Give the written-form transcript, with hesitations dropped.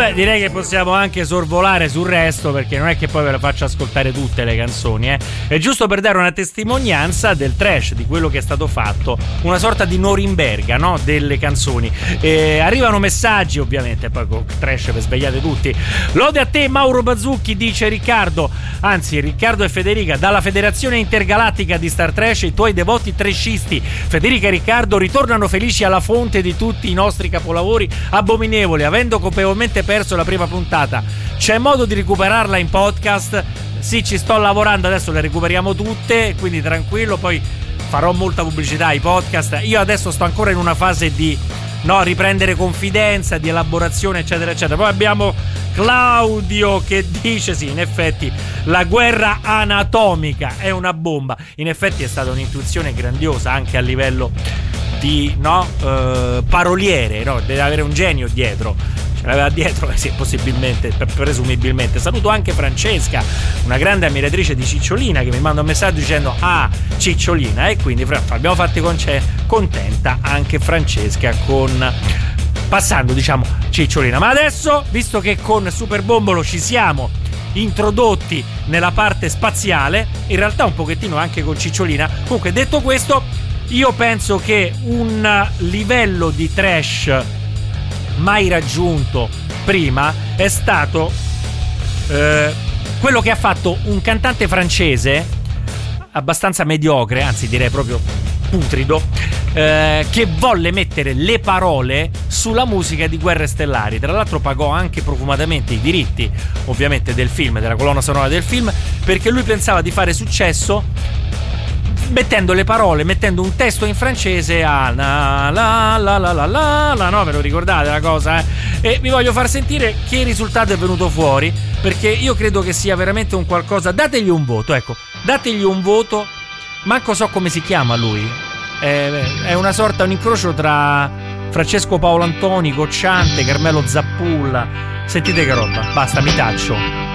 Beh, direi che possiamo anche sorvolare sul resto, perché non è che poi ve le faccio ascoltare tutte le canzoni, È giusto per dare una testimonianza del trash, di quello che è stato fatto, una sorta di Norimberga, no? Delle canzoni. Arrivano messaggi, ovviamente, poi con trash vi svegliate tutti. Lode a te Mauro Bazzucchi, dice Riccardo, anzi Riccardo e Federica, dalla Federazione Intergalattica di Star Trash, i tuoi devoti trashisti Federica e Riccardo ritornano felici alla fonte di tutti i nostri capolavori abominevoli, avendo colpevolmente perso la prima puntata. C'è modo di recuperarla in podcast? Sì, ci sto lavorando, adesso le recuperiamo tutte, quindi tranquillo, poi farò molta pubblicità ai podcast. Io adesso sto ancora in una fase di riprendere confidenza, di elaborazione, eccetera eccetera. Poi abbiamo Claudio che dice sì, in effetti la guerra anatomica è una bomba. In effetti è stata un'intuizione grandiosa anche a livello di paroliere, deve avere un genio dietro. Ce l'aveva dietro, sì, possibilmente, presumibilmente. Saluto anche Francesca, una grande ammiratrice di Cicciolina, che mi manda un messaggio dicendo Cicciolina, e quindi abbiamo fatto contenta anche Francesca passando, diciamo, Cicciolina. Ma adesso, visto che con Super Bombolo ci siamo introdotti nella parte spaziale, in realtà un pochettino anche con Cicciolina, comunque detto questo, io penso che un livello di trash mai raggiunto prima è stato quello che ha fatto un cantante francese abbastanza mediocre, anzi direi proprio putrido, che volle mettere le parole sulla musica di Guerre Stellari. Tra l'altro pagò anche profumatamente i diritti, ovviamente, del film, della colonna sonora del film, perché lui pensava di fare successo mettendo le parole, mettendo un testo in francese a la la la la la la, no, ve lo ricordate la cosa? E vi voglio far sentire che risultato è venuto fuori, perché io credo che sia veramente un qualcosa. Dategli un voto, ecco, dategli un voto. Manco so come si chiama lui. È una sorta, un incrocio tra Francesco Paolo Antoni, Cocciante, Carmelo Zappulla. Sentite che roba, basta, mi taccio.